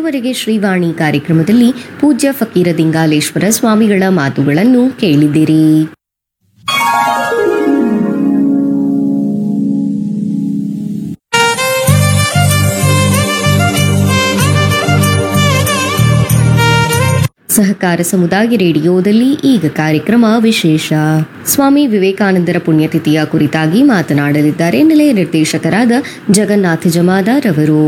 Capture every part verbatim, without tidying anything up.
ಇದುವರೆಗೆ ಶ್ರೀವಾಣಿ ಕಾರ್ಯಕ್ರಮದಲ್ಲಿ ಪೂಜ್ಯ ಫಕೀರ ದಿಂಗಾಲೇಶ್ವರ ಸ್ವಾಮಿಗಳ ಮಾತುಗಳನ್ನು ಕೇಳಿದಿರಿ. ಸಹಕಾರ ಸಮುದಾಯ ರೇಡಿಯೋದಲ್ಲಿ ಈಗ ಕಾರ್ಯಕ್ರಮ ವಿಶೇಷ. ಸ್ವಾಮಿ ವಿವೇಕಾನಂದರ ಪುಣ್ಯತಿಥಿಯ ಕುರಿತಾಗಿ ಮಾತನಾಡಲಿದ್ದಾರೆ ನಿಲಯ ನಿರ್ದೇಶಕರಾದ ಜಗನ್ನಾಥ ಜಮಾದಾರ್ ಅವರು.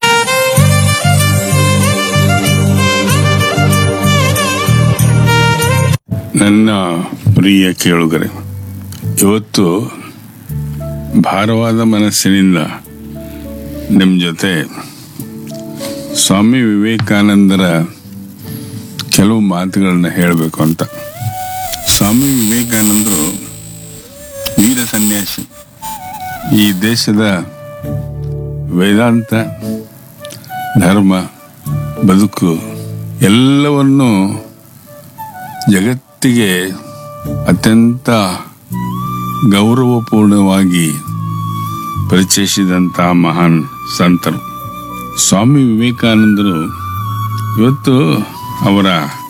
ನನ್ನ ಪ್ರಿಯ ಕೇಳುಗರೆ, ಇವತ್ತು ಭಾರವಾದ ಮನಸ್ಸಿನಿಂದ ನಿಮ್ಮ ಜೊತೆ ಸ್ವಾಮಿ ವಿವೇಕಾನಂದರ ಕೆಲವು ಮಾತುಗಳನ್ನ ಹೇಳಬೇಕು ಅಂತ. ಸ್ವಾಮಿ ವಿವೇಕಾನಂದರು ವೀರ ಸನ್ಯಾಸಿ. ಈ ದೇಶದ ವೇದಾಂತ, ಧರ್ಮ, ಬದುಕು ಎಲ್ಲವನ್ನು ಜಗತ್ತಿಗೆ ಅತ್ಯಂತ ಗೌರವಪೂರ್ಣವಾಗಿ ಪರಿಚಯಿಸಿದಂಥ ಮಹಾನ್ ಸಂತರು ಸ್ವಾಮಿ ವಿವೇಕಾನಂದರು. ಇವತ್ತು ಅವರ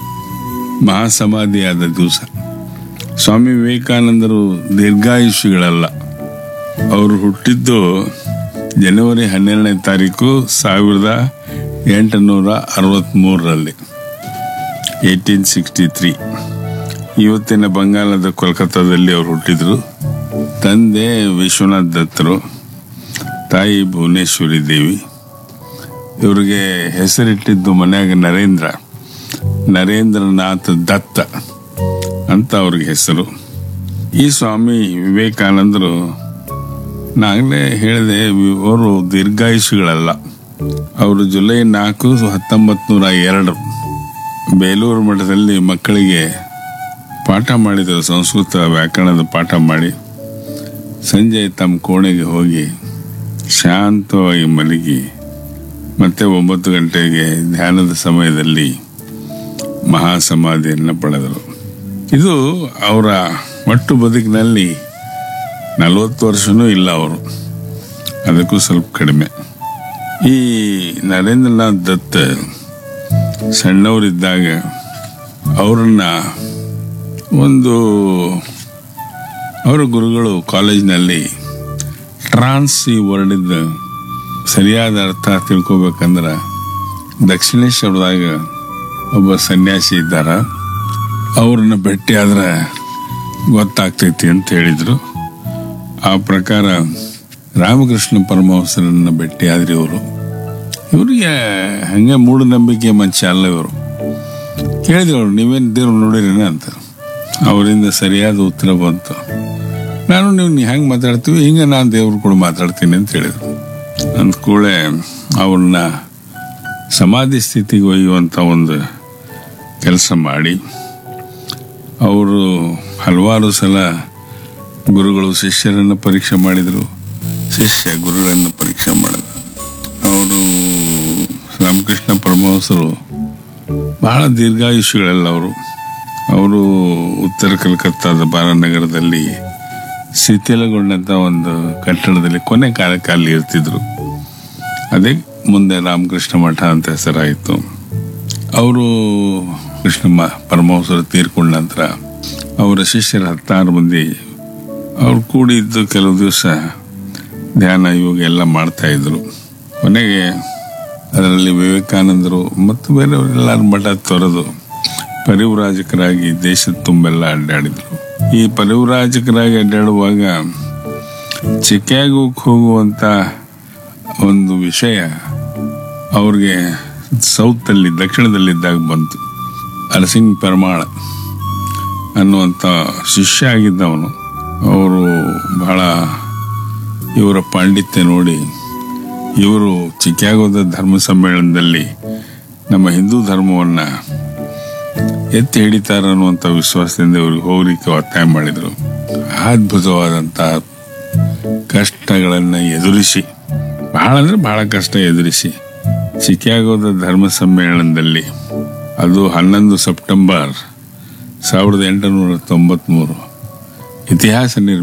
ಮಹಾಸಮಾಧಿಯಾದ ದಿವಸ. ಸ್ವಾಮಿ ವಿವೇಕಾನಂದರು ದೀರ್ಘಾಯುಷಿಗಳಲ್ಲ. ಅವರು ಹುಟ್ಟಿದ್ದು ಜನವರಿ ಹನ್ನೆರಡನೇ ತಾರೀಕು ಸಾವಿರದ ಎಂಟುನೂರ ಅರವತ್ತ್ಮೂರರಲ್ಲಿ ಏಯ್ಟೀನ್ ಸಿಕ್ಸ್ಟಿ ತ್ರೀ ಇವತ್ತಿನ ಬಂಗಾಳದ ಕೋಲ್ಕತ್ತಾದಲ್ಲಿ ಅವರು ಹುಟ್ಟಿದ್ರು. ತಂದೆ ವಿಶ್ವನಾಥ್ ದತ್ತರು, ತಾಯಿ ಭುವನೇಶ್ವರಿ ದೇವಿ. ಇವರಿಗೆ ಹೆಸರಿಟ್ಟಿದ್ದು ಮನ್ಯಾಗ ನರೇಂದ್ರ ನರೇಂದ್ರನಾಥ್ ದತ್ತ ಅಂತ ಅವ್ರಿಗೆ ಹೆಸರು. ಈ ಸ್ವಾಮಿ ವಿವೇಕಾನಂದರು ನಾಗಲೇ ಹೇಳಿದೆ, ಅವರು ದೀರ್ಘಾಯುಷಿಗಳಲ್ಲ. ಅವರು ಜುಲೈ ನಾಲ್ಕು ಹತ್ತೊಂಬತ್ತು ನೂರ ಎರಡು ಬೇಲೂರು ಮಠದಲ್ಲಿ ಮಕ್ಕಳಿಗೆ ಪಾಠ ಮಾಡಿದರು. ಸಂಸ್ಕೃತ ವ್ಯಾಕರಣದ ಪಾಠ ಮಾಡಿ ಸಂಜೆ ತಮ್ಮ ಕೋಣೆಗೆ ಹೋಗಿ ಶಾಂತವಾಗಿ ಮಲಗಿ ಮತ್ತೆ ಒಂಬತ್ತು ಗಂಟೆಗೆ ಧ್ಯಾನದ ಸಮಯದಲ್ಲಿ ಮಹಾಸಮಾಧಿಯನ್ನು ಪಡೆದರು. ಇದು ಅವರ ಒಟ್ಟು ಬದುಕಿನಲ್ಲಿ ನಲವತ್ತು ವರ್ಷನೂ ಇಲ್ಲ ಅವರು, ಅದಕ್ಕೂ ಸ್ವಲ್ಪ ಕಡಿಮೆ. ಈ ನರೇಂದ್ರನಾಥ್ ದತ್ತ ಸಣ್ಣವರಿದ್ದಾಗ ಅವರನ್ನ ಒಂದು ಅವರ ಗುರುಗಳು ಕಾಲೇಜಿನಲ್ಲಿ ಟ್ರಾನ್ಸ್ ಈ ವರ್ಡಿದ್ದ ಸರಿಯಾದ ಅರ್ಥ ತಿಳ್ಕೊಬೇಕಂದ್ರೆ ದಕ್ಷಿಣೇಶ್ವರದಾಗ ಒಬ್ಬ ಸನ್ಯಾಸಿ ಇದ್ದಾರ, ಅವ್ರನ್ನ ಭೇಟಿ ಆದ್ರೆ ಗೊತ್ತಾಗ್ತೈತಿ ಅಂತ ಹೇಳಿದ್ರು. ಆ ಪ್ರಕಾರ ರಾಮಕೃಷ್ಣ ಪರಮಹಂಸರನ್ನ ಭೇಟಿ ಆದ್ರಿ ಇವರು. ಇವರಿಗೆ ಹಂಗೆ ಮೂಢನಂಬಿಕೆ ಮನುಷ್ಯ ಅಲ್ಲ ಇವರು. ಕೇಳಿದ್ರು ಅವ್ರು, ನೀವೇನು ದೇವ್ರು ನೋಡಿರೇನ ಅಂತ. ಅವರಿಂದ ಸರಿಯಾದ ಉತ್ತರ ಬಂತು. ನಾನು ನೀವು ನೀ ಹೆಂಗೆ ಮಾತಾಡ್ತೀವಿ ಹಿಂಗೆ ನಾನು ದೇವ್ರು ಕೂಡ ಮಾತಾಡ್ತೀನಿ ಅಂತ ಹೇಳಿದ್ರು. ಅಂದ ಕೂಡಲೇ ಅವ್ರನ್ನ ಸಮಾಧಿ ಸ್ಥಿತಿಗೆ ಒಯ್ಯುವಂಥ ಒಂದು ಕೆಲಸ ಮಾಡಿ, ಅವರು ಹಲವಾರು ಸಲ ಗುರುಗಳು ಶಿಷ್ಯರನ್ನು ಪರೀಕ್ಷೆ ಮಾಡಿದರು, ಶಿಷ್ಯ ಗುರುಗಳನ್ನು ಪರೀಕ್ಷೆ ಮಾಡಿದ್ರು. ಅವರು ರಾಮಕೃಷ್ಣ ಪರಮಹಂಸರು ಬಹಳ ದೀರ್ಘಾಯುಷಿಗಳಲ್ಲ ಅವರು. ಅವರು ಉತ್ತರ ಕಲ್ಕತ್ತಾದ ಬಾಲನಗರದಲ್ಲಿ ಶಿಥಿಲಗೊಂಡಂಥ ಒಂದು ಕಟ್ಟಡದಲ್ಲಿ ಕೊನೆ ಕಾಲಕ್ಕೆ ಅಲ್ಲಿ ಇರ್ತಿದ್ರು. ಅದೇ ಮುಂದೆ ರಾಮಕೃಷ್ಣ ಮಠ ಅಂತ ಹೆಸರಾಯಿತು. ಅವರು ಕೃಷ್ಣ ಪರಮಹಂಸರು ತೀರ್ಕೊಂಡ ನಂತರ ಅವರ ಶಿಷ್ಯರ ಹತ್ತಾರು ಮಂದಿ ಅವ್ರು ಕೂಡಿದ್ದು ಕೆಲವು ದಿವಸ ಧ್ಯಾನ ಯೋಗ ಎಲ್ಲ ಮಾಡ್ತಾ ಇದ್ರು. ಕೊನೆಗೆ ಅದರಲ್ಲಿ ವಿವೇಕಾನಂದರು ಮತ್ತು ಬೇರೆಯವರೆಲ್ಲರ ಮಠ ತೊರೆದು ಪರಿವ್ರಾಜಕರಾಗಿ ದೇಶದ ತುಂಬೆಲ್ಲ ಅಡ್ಡಾಡಿದ್ರು. ಈ ಪರಿವ್ರಾಜಕರಾಗಿ ಅಡ್ಡಾಡುವಾಗ ಚಿಕಾಗೋಕ್ಕೆ ಹೋಗುವಂಥ ಒಂದು ವಿಷಯ ಅವ್ರಿಗೆ ಸೌತಲ್ಲಿ ದಕ್ಷಿಣದಲ್ಲಿದ್ದಾಗ ಬಂತು. ಅರಸಿಂಗ್ ಪೆರ್ಮಾಳ ಅನ್ನುವಂಥ ಶಿಷ್ಯ ಆಗಿದ್ದವನು. ಅವರು ಬಹಳ ಇವರ ಪಾಂಡಿತ್ಯ ನೋಡಿ ಇವರು ಚಿಕಾಗೋದ ಧರ್ಮ ಸಮ್ಮೇಳನದಲ್ಲಿ ನಮ್ಮ ಹಿಂದೂ ಧರ್ಮವನ್ನು ಎತ್ತಿ ಹಿಡಿತಾರ ಅನ್ನುವಂಥ ವಿಶ್ವಾಸದಿಂದ ಇವ್ರಿಗೆ ಹೋಗ್ಲಿಕ್ಕೆ ಒತ್ತಾಯ ಮಾಡಿದರು. ಅದ್ಭುತವಾದಂಥ ಕಷ್ಟಗಳನ್ನು ಎದುರಿಸಿ, ಬಹಳ ಅಂದರೆ ಬಹಳ ಕಷ್ಟ ಎದುರಿಸಿ ಚಿಕಾಗೋದ ಧರ್ಮ ಸಮ್ಮೇಳನದಲ್ಲಿ, ಅದು ಹನ್ನೊಂದು ಸೆಪ್ಟೆಂಬರ್ ಸಾವಿರದ ಎಂಟುನೂರ ತೊಂಬತ್ಮೂರು ಇತಿಹಾಸ ನಿರ್ಮಾಣ